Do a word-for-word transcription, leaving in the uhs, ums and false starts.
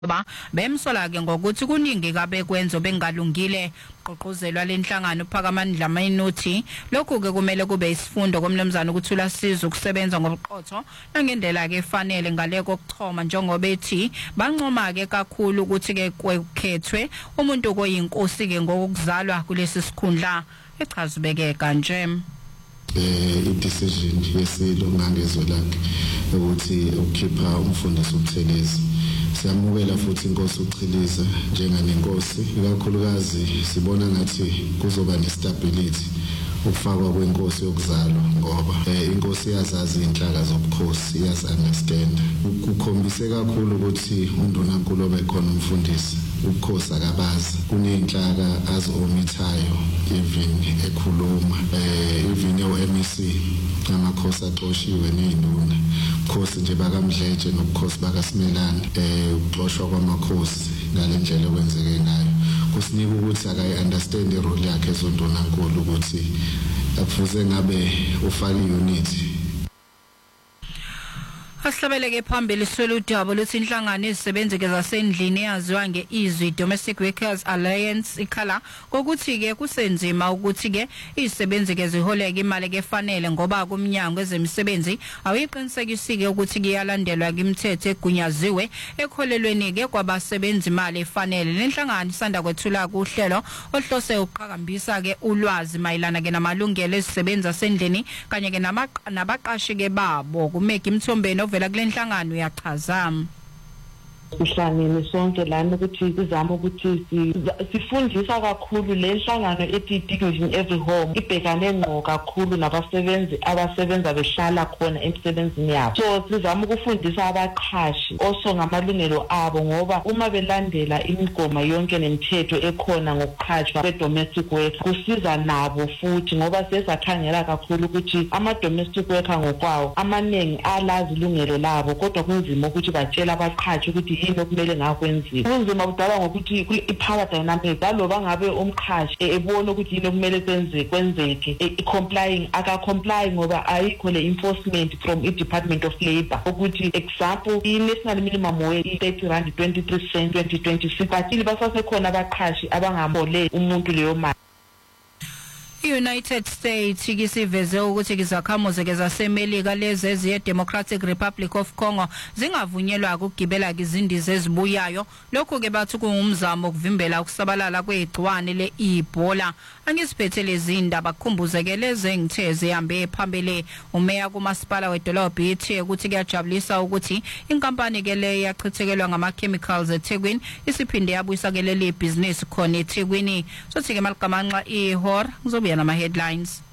ba bemsola ke ngokuthi kuningi kabe kwenzo bengalungile qoqozelwa lenhlangano phakamandla amayinuthi lokhu ke kumele kube isifundo komnumzana ukuthula sizo ukusebenza ngobuqotho nangendlela ke efanele ngaleko kuchoma njengoba ethi bancoma ke kakhulu ukuthi ke kwethwe umuntu koyinkosi ke ngokuzalwa kulesi sikhundla echazubeke kanje eh i-decision yesilo ngangezwe lakhe ukuthi ukukhipha umfundisi uButhelezi siyamukela futhi inkosi uChiliza njenganenkosi ikakhulukazi sibona ngathi kuzoba nestability ukufakwa kwenkosi yokuzalwa ngoba inkosi iyazazi inhlaka zobukhosi iyazi understand ukukhombise kakhulu ukuthi undunankulu obekhona umfundisi ubukhosi akabazi kunenhlaka azomithayo even ekhuluma eh even e-M E C amakhosi aqoshiwe nezinduna ukhosi nje bakamdleje nobukhosi bakaSimelane eh ukuxoshwa kwamakhosi ngalendlela okwenzeke ngayo kusinika ukuthi akayi understand irole yakhe ezondunankulu ukuthi akufuze ngabe ufaka iunit Asihlabeleke phambili soludaba luthi inhlangano ezisebenzi ke zasendlini eyaziwa ngeIzwi Domestic Workers Alliance ikhala kokuthi ke kusenzima ukuthi ke izisebenzi ke ziholeke imali ke efanele ngoba kumnyango ezemisebenzi awiqinisekisike ukuthi kuyalandelwa imithetho egunyaziwe ekholelweni ke kwabasebenzi imali efanele lenhlangano isanda kwethula kuhlelo ohlose uqhakambisa ke ulwazi mayilana ke namalungelo ezisebenzi zasendlini kanye ke nabaqashi ke babo kumeke imthombeni vela kulenhlangano yachaza Sihlangene sonke lana ukuthi kuzama ukuthi sifundisa kakhulu lenhlangano ethi Dignity Every Home ibhekane ngqo kakhulu nabasebenzi abasebenza behlala khona emsebenzini yabo so sizama ukufundisa abaqhashi oso ngamalungelo abo ngoba uma belandela imigomo yonke nemithetho ekhona ngokuqhashwa kwe-domestic worker kusiza nabo futhi ngoba sesakhangela kakhulu ukuthi ama-domestic worker ngokwawo amaningi alazi ilungelo labo kodwa kunzima ukuthi batshela abaqhashi ukuthi yini okumele ngakwenziwa kunzima kudala ngokuthi i-power dynamics aloba ngabe umqhashi ebona ukuthi yini okumele kwenze kwenzeke i-complying aka-comply ngoba ayikho le-enforcement from i-Department of Labour ukuthi example i-national minimum wage i-thirty rand twenty-three cents twenty twenty-six but basasekhona abaqhashi abangabole umuntu leyo mali United States ikisiveze ukuthi izakhamuzi ke zaseMelika lezi eziye Democratic Republic of Congo zingavunyelwa ukugibela izindiza ezibuyayo lokho ke bathi kungumzamo ukuvimbela ukusabalala kwegciwane le-Ebola angisiphethe lezi indaba kukhumbuze lezi ngitheze ihambe phambili umeya kumasipala wedolobha ithi ukuthi kuyajabulisa ukuthi inkampani ke le yachithekelwa ngama-chemicals eThekwini isiphinde yabuyisa ke leli business khona eThekwini sothi ke malikamanxa ihor kuzobuya nama headlines